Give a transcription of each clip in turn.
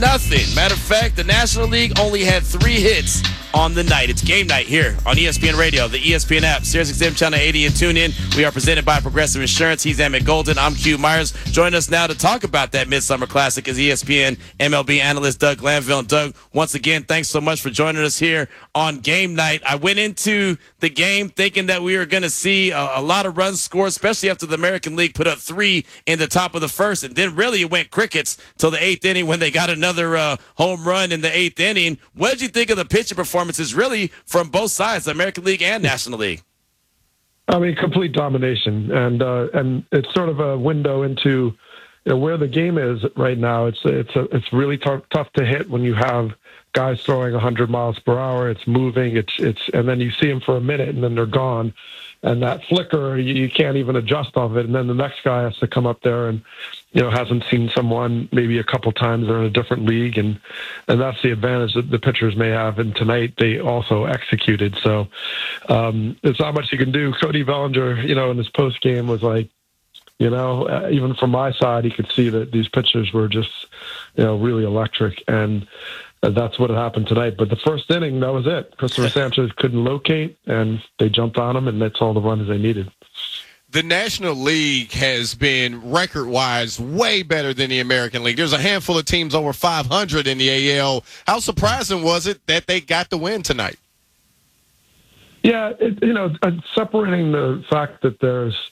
Matter of fact, the National League only had 3 hits on the night. It's game night here on ESPN Radio, the ESPN app, SiriusXM Channel 80, and tune in. We are presented by Progressive Insurance. He's Emmett Golden. I'm Q Myers. Join us now to talk about that Midsummer Classic is ESPN MLB analyst Doug Glanville. And Doug, once again, thanks so much for joining us here on game night. I went into the game thinking that we were going to see a lot of runs scored, especially after the American League put up 3 in the top of the first. And then really it went crickets till the 8th inning when they got another home run in the 8th inning. What did you think of the pitching performances really from both sides, the American League and National League? I mean, complete domination, and it's sort of a window into where the game is right now. It's really tough to hit when you have guys throwing 100 miles per hour. It's moving. It's and then you see them for a minute and then they're gone, and that flicker you can't even adjust off it. And then the next guy has to come up there and hasn't seen someone maybe a couple times. They're in a different league, and that's the advantage that the pitchers may have. And tonight they also executed. So there's not much you can do. Cody Bellinger, in his post game was like, even from my side, he could see that these pitchers were just, really electric. And that's what happened tonight. But the first inning, that was it. Christopher Sanchez couldn't locate, and they jumped on him, and that's all the runs they needed. The National League has been record-wise way better than the American League. There's a handful of teams over 500 in the AL. How surprising was it that they got the win tonight? Yeah, separating the fact that there's,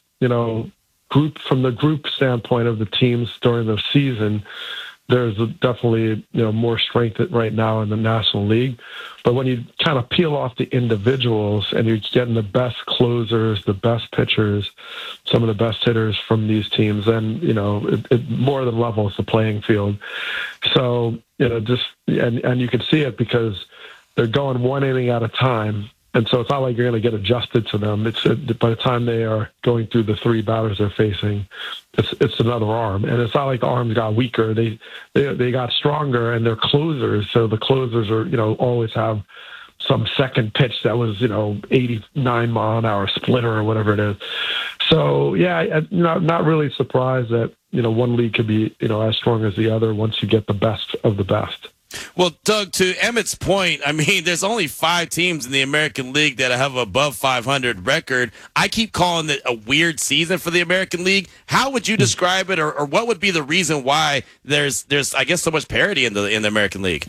from the group standpoint of the teams during the season, there's definitely more strength right now in the National League. But when you kind of peel off the individuals and you're getting the best closers, the best pitchers, some of the best hitters from these teams, then it more than levels the playing field. So and you can see it because they're going one inning at a time. And so it's not like you're going to get adjusted to them. It's by the time they are going through the 3 batters they're facing, it's another arm. And it's not like the arms got weaker. They got stronger, and they're closers. So the closers are always have some second pitch that was 89 mile an hour splitter or whatever it is. So yeah, not really surprised that one league could be as strong as the other once you get the best of the best. Well, Doug, to Emmett's point, I mean, there's only 5 teams in the American League that have above 500 record. I keep calling it a weird season for the American League. How would you describe it, or what would be the reason why there's I guess so much parity in the American League?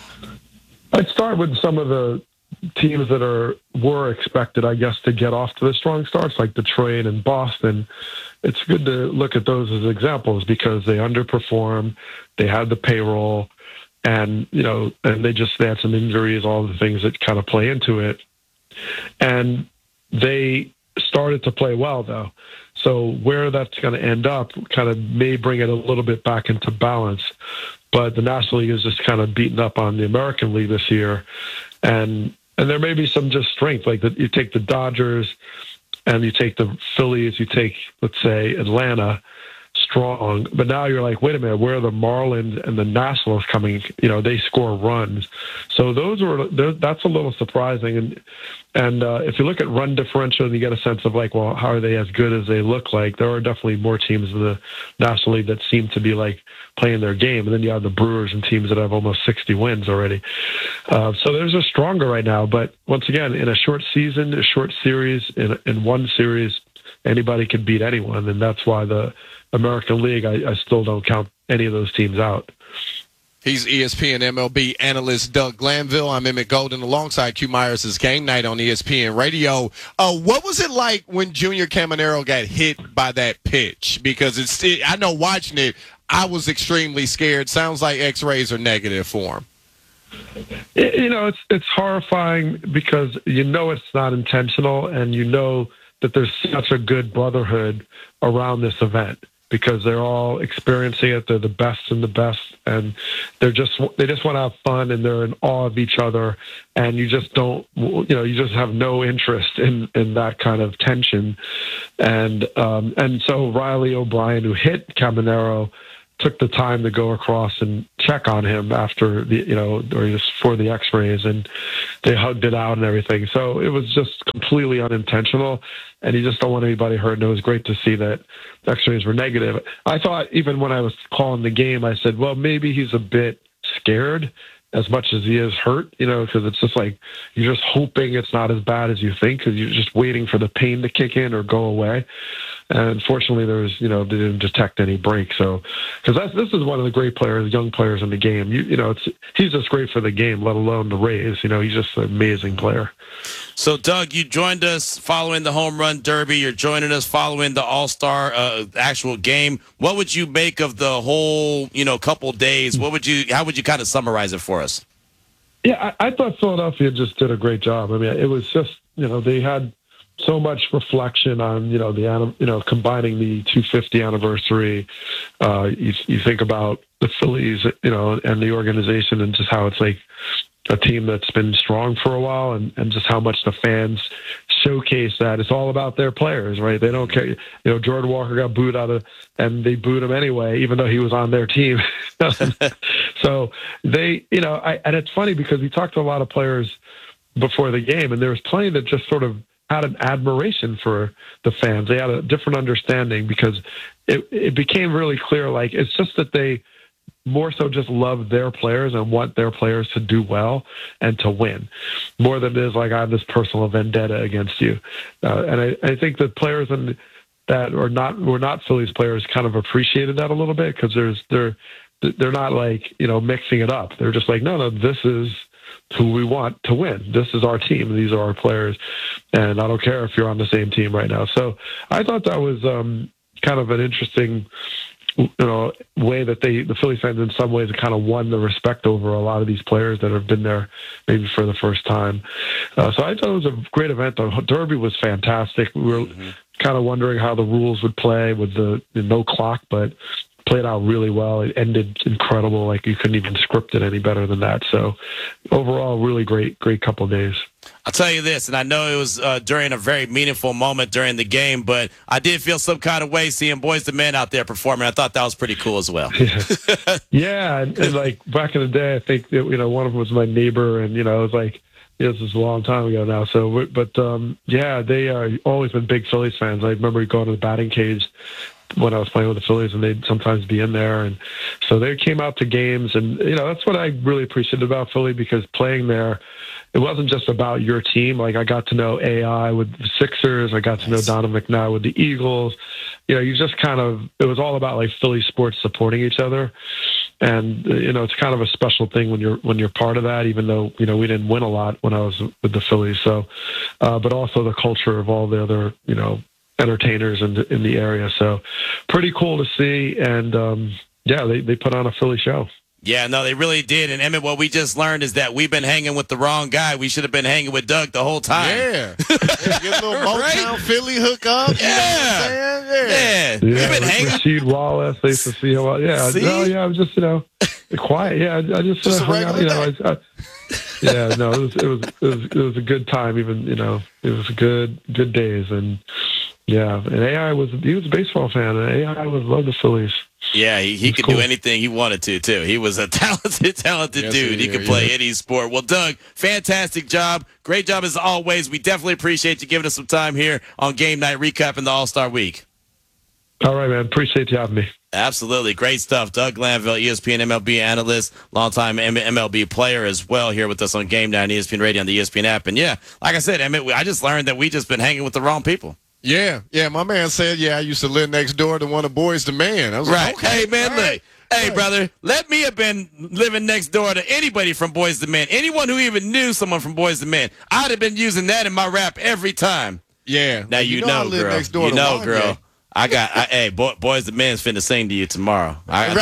I'd start with some of the teams that were expected, I guess, to get off to the strong starts, like Detroit and Boston. It's good to look at those as examples because they underperform, they had the payroll. And, and they had some injuries, all the things that kind of play into it. And they started to play well, though. So where that's going to end up kind of may bring it a little bit back into balance. But the National League is just kind of beaten up on the American League this year. And there may be some just strength. Like you take the Dodgers and you take the Phillies, you take, let's say, Atlanta, strong, but now you're like, wait a minute, where are the Marlins and the Nationals coming? They score runs, so that's a little surprising. And if you look at run differential, and you get a sense of like, well, how are they as good as they look like? There are definitely more teams in the National League that seem to be like playing their game, and then you have the Brewers and teams that have almost 60 wins already. So there's a stronger right now, but once again, in a short season, a short series, in one series, anybody can beat anyone, and that's why the American League, I still don't count any of those teams out. He's ESPN MLB analyst Doug Glanville. I'm Emmett Golden alongside Q Myers' Game Night on ESPN Radio. What was it like when Junior Caminero got hit by that pitch? Because I know watching it, I was extremely scared. Sounds like X-rays are negative for him. It's horrifying because it's not intentional, and that there's such a good brotherhood around this event because they're all experiencing it. They're the best and the best, and they just want to have fun, and they're in awe of each other. And you just don't, you just have no interest in that kind of tension. And so Riley O'Brien, who hit Caminero, took the time to go across and check on him after or just for the X-rays, and they hugged it out and everything. So it was just completely unintentional, and you just don't want anybody hurt. And it was great to see that the X-rays were negative. I thought even when I was calling the game, I said, well, maybe he's a bit scared as much as he is hurt, because it's just like you're just hoping it's not as bad as you think, because you're just waiting for the pain to kick in or go away. And unfortunately, they didn't detect any break. So, because this is one of the great players, young players in the game. He's just great for the game, let alone the Rays. He's just an amazing player. So, Doug, you joined us following the home run derby. You're joining us following the All-Star actual game. What would you make of the whole, couple days? How would you kind of summarize it for us? Yeah, I thought Philadelphia just did a great job. I mean, it was just, they had so much reflection on, combining the 250 anniversary. You think about the Phillies, and the organization, and just how it's like a team that's been strong for a while, and just how much the fans showcase that. It's all about their players, right? They don't care. Jordan Walker got booed and they booed him anyway, even though he was on their team. So they, and it's funny because we talked to a lot of players before the game, and there was plenty that just sort of had an admiration for the fans. They had a different understanding because it became really clear, like, it's just that they more so just love their players and want their players to do well and to win, more than it is like I have this personal vendetta against you. And I think the players that were not Phillies players kind of appreciated that a little bit, because they're not like, mixing it up. They're just like, no, this is who we want to win. This is our team. These are our players. And I don't care if you're on the same team right now. So I thought that was kind of an interesting way that the Phillies fans in some ways kind of won the respect over a lot of these players that have been there maybe for the first time. So I thought it was a great event. The Derby was fantastic. We were kind of wondering how the rules would play with the no clock, but played out really well. It ended incredible. Like, you couldn't even script it any better than that. So overall, really great couple of days. I'll tell you this, and I know it was during a very meaningful moment during the game, but I did feel some kind of way seeing Boyz II Men out there performing. I thought that was pretty cool as well. Yeah, and like back in the day, I think that, one of them was my neighbor, and it was like, this is a long time ago now. So, but yeah, they are always been big Phillies fans. I remember going to the batting cage when I was playing with the Phillies, and they'd sometimes be in there. And so they came out to games, and, that's what I really appreciated about Philly, because playing there, it wasn't just about your team. Like, I got to know AI with the Sixers. I got to know Donovan McNabb with the Eagles. You just it was all about like Philly sports supporting each other. And, it's kind of a special thing when you're part of that, even though, we didn't win a lot when I was with the Phillies. So, but also the culture of all the other, entertainers in the area. So pretty cool to see. And, yeah, they put on a Philly show. Yeah, no, they really did. And Emmett, what we just learned is that we've been hanging with the wrong guy. We should have been hanging with Doug the whole time. Yeah. Get a little Motown Philly hook up. Yeah. You know what I'm saying? Yeah. Yeah, We've been hanging. Rasheed Wallace. They used to see him. Yeah. See? No, yeah, I was just, quiet. Yeah. I just hung out, yeah, no, it was a good time. Even, it was good days. And yeah, and he was a baseball fan, and AI loved the Phillies. Yeah, he could do anything he wanted to, too. He was a talented yes, dude. He could play any sport. Well, Doug, fantastic job. Great job as always. We definitely appreciate you giving us some time here on Game Night, recapping the All-Star Week. All right, man. Appreciate you having me. Absolutely. Great stuff. Doug Glanville, ESPN MLB analyst, longtime MLB player as well, here with us on Game Night on ESPN Radio on the ESPN app. And, yeah, like I said, Emmett, I just learned that we just been hanging with the wrong people. Yeah, my man said, I used to live next door to one of Boyz II Men. I was right. like, okay, hey, man, look. Hey, brother, let me have been living next door to anybody from Boyz II Men. Anyone who even knew someone from Boyz II Men. I'd have been using that in my rap every time. Yeah. Now you know, I live girl. next door to girl. Wanye. Hey, Boyz II Men's finna sing to you tomorrow.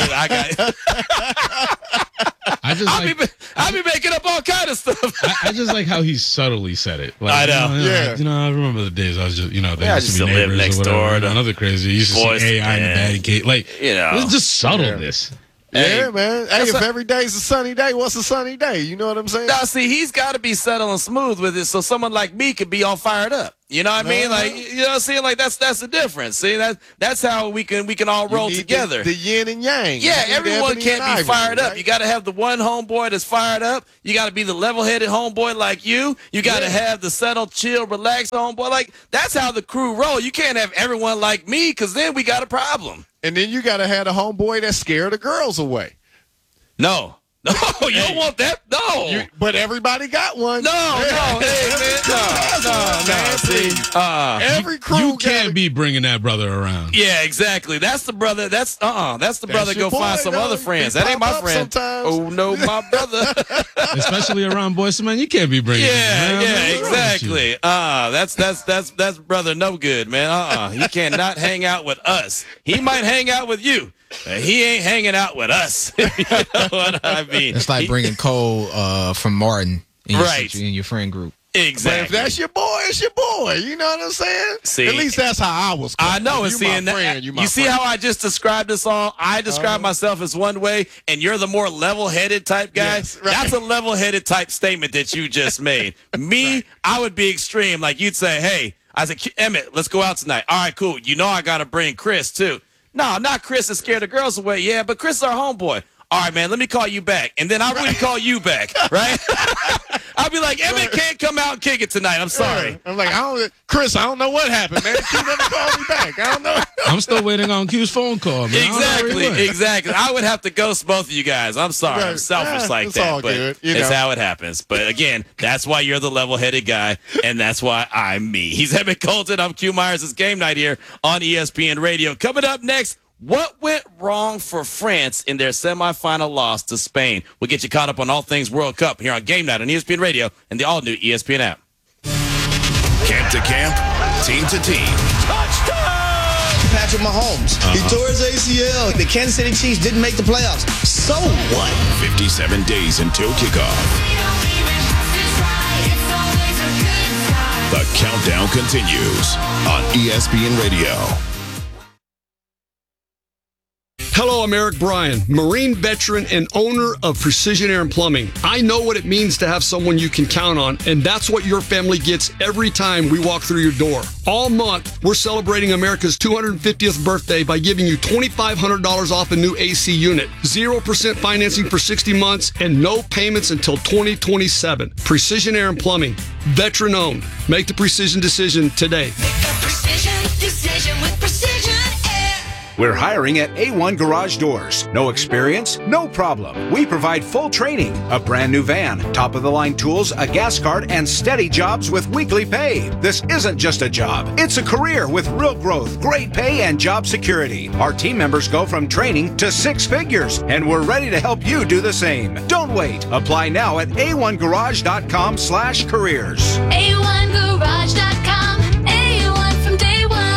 I'll be making up all kind of stuff. I just like how he subtly said it. Like, I know. I remember the days I was just, they I used just to be live neighbors next or whatever. door to Another crazy. You used to Boyz see II AI in the Men. batting cage. Like, it was just subtleness. Yeah, man. Hey, if every day's a sunny day, what's a sunny day? You know what I'm saying? Now, see, he's got to be subtle and smooth with it, so someone like me could be all fired up. You know what I mean? Like, you know what I'm saying? Like, that's the difference. See, that's how we can all roll together. The yin and yang. Yeah, everyone can't be fired up. You got to have the one homeboy that's fired up. You got to be the level-headed homeboy like you. You got to have the settled, chill, relaxed homeboy. Like, that's how the crew roll. You can't have everyone like me, because then we got a problem. And then you got to have a homeboy that's scared the girls away. No, No, you don't want that. No. But everybody got one. No, hey, man. No. See, every crew You can't be bringing that brother around. yeah, exactly. That's the brother. That's the brother. Go your find boy, some though. other friends. He That ain't my pop up friend. sometimes. Oh no, my brother. Especially around Boys to Men, you can't be bringing him around. Yeah, Man, what's wrong with you? exactly. That's brother no good, man. He cannot hang out with us. He might hang out with you. He ain't hanging out with us. You know what I mean? It's like bringing Cole from Martin in your friend group. Exactly. But if that's your boy, it's your boy. You know what I'm saying? See, at least that's how I was. I know. And you seeing my that, friend, you see how I just described this all? I describe myself as one way, and you're the more level-headed type guy. Yes, right. That's a level-headed type statement that you just made. Me, right. I would be extreme. Like you'd say, "Hey," I said, "Emmett, let's go out tonight." All right, cool. You know I got to bring Chris too. No, not Chris is scared the girls away. Yeah, but Chris is our homeboy. All right, man, let me call you back. And then I wouldn't call you back, right? I'll be like, Emmett can't come out and kick it tonight. I'm sorry. I'm like, Chris, I don't know what happened, man. Q never called me back. I don't know. I'm still waiting on Q's phone call, man. Exactly. I would have to ghost both of you guys. I'm sorry. Right. I'm selfish like it's that. all but good, it's how it happens. But again, that's why you're the level-headed guy, and that's why I'm me. He's Emmett Colton. I'm Q Myers. It's Game Night here on ESPN Radio. Coming up next, what went wrong for France in their semifinal loss to Spain? We'll get you caught up on all things World Cup here on Game Night on ESPN Radio and the all-new ESPN app. Camp to camp, team to team. Touchdown! Patrick Mahomes. He tore his ACL. The Kansas City Chiefs didn't make the playoffs. So what? 57 days until kickoff. The countdown continues on ESPN Radio. Hello, I'm Eric Bryan, Marine veteran and owner of Precision Air and Plumbing. I know what it means to have someone you can count on, and that's what your family gets every time we walk through your door. All month, we're celebrating America's 250th birthday by giving you $2,500 off a new AC unit, 0% financing for 60 months, and no payments until 2027. Precision Air and Plumbing, veteran owned. Make the precision decision today. Make a precision decision with Precision Air. We're hiring at A1 Garage Doors. No experience? No problem. We provide full training, a brand new van, top-of-the-line tools, a gas card, and steady jobs with weekly pay. This isn't just a job. It's a career with real growth, great pay, and job security. Our team members go from training to 6 figures, and we're ready to help you do the same. Don't wait. Apply now at a1garage.com/careers. A1garage.com. A1 from day one.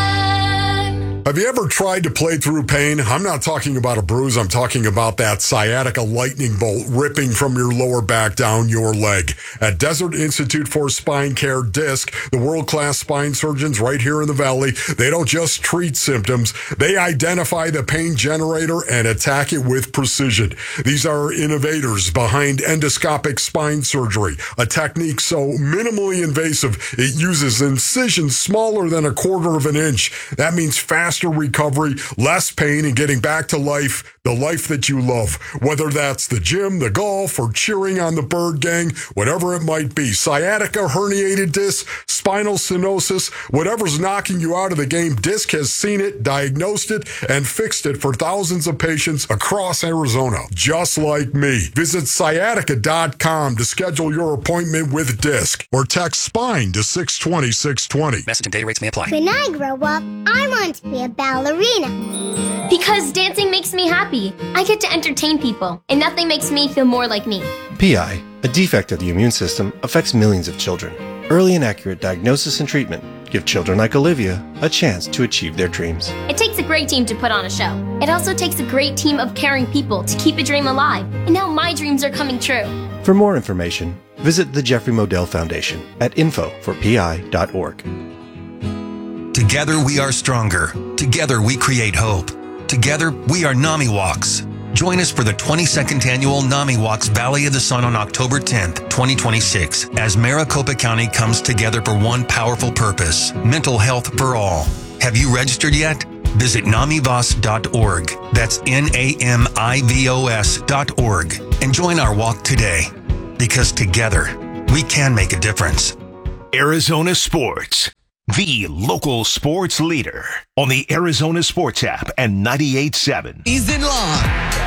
Have you ever tried to play through pain? I'm not talking about a bruise. I'm talking about that sciatica lightning bolt ripping from your lower back down your leg. At Desert Institute for Spine Care, DISC, the world-class spine surgeons right here in the Valley, they don't just treat symptoms. They identify the pain generator and attack it with precision. These are innovators behind endoscopic spine surgery, a technique so minimally invasive it uses incisions smaller than 1/4 of an inch. That means faster recovery, less pain, and getting back to life, the life that you love. Whether that's the gym, the golf, or cheering on the Bird Gang, whatever it might be. Sciatica, herniated disc, spinal stenosis, whatever's knocking you out of the game, DISC has seen it, diagnosed it, and fixed it for thousands of patients across Arizona, just like me. Visit sciatica.com to schedule your appointment with DISC or text SPINE to 620-620. Message and data rates may apply. When I grow up, I want to be a ballerina. Because dancing makes me happy. I get to entertain people, and nothing makes me feel more like me. PI, a defect of the immune system, affects millions of children. Early and accurate diagnosis and treatment give children like Olivia a chance to achieve their dreams. It takes a great team to put on a show. It also takes a great team of caring people to keep a dream alive. And now my dreams are coming true. For more information, visit the Jeffrey Modell Foundation at info4pi.org. Together we are stronger. Together we create hope. Together we are NAMI Walks. Join us for the 22nd annual NAMI Walks Valley of the Sun on October 10th, 2026, as Maricopa County comes together for one powerful purpose: mental health for all. Have you registered yet? Visit namivos.org. That's NAMIVOS.org. And join our walk today. Because together, we can make a difference. Arizona Sports, the local sports leader on the Arizona Sports app and 98.7. He's in line.